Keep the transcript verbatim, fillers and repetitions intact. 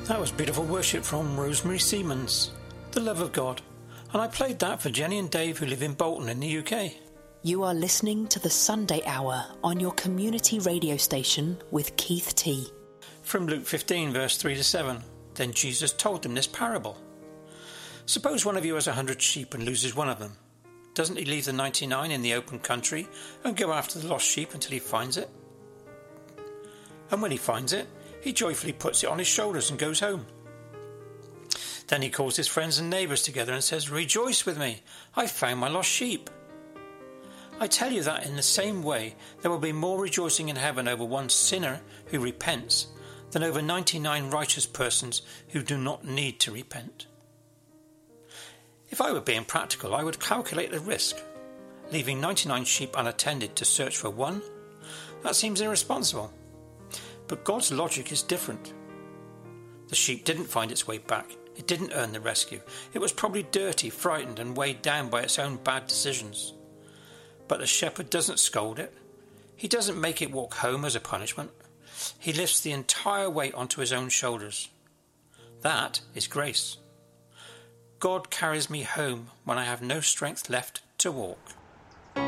That was beautiful worship from Rosemary Siemens, The Love of God. And I played that for Jenny and Dave, who live in Bolton in the U K. You are listening to the Sunday Hour on your community radio station with Keith T. From Luke fifteen, verse three to seven. Then Jesus told them this parable. Suppose one of you has a hundred sheep and loses one of them. Doesn't he leave the ninety-nine in the open country and go after the lost sheep until he finds it? And when he finds it, he joyfully puts it on his shoulders and goes home. Then he calls his friends and neighbours together and says, "Rejoice with me, I found my lost sheep." I tell you that in the same way there will be more rejoicing in heaven over one sinner who repents than over ninety-nine righteous persons who do not need to repent. If I were being practical, I would calculate the risk. Leaving ninety-nine sheep unattended to search for one? That seems irresponsible. But God's logic is different. The sheep didn't find its way back. It didn't earn the rescue. It was probably dirty, frightened, and weighed down by its own bad decisions. But the shepherd doesn't scold it. He doesn't make it walk home as a punishment. He lifts the entire weight onto his own shoulders. That is grace. God carries me home when I have no strength left to walk.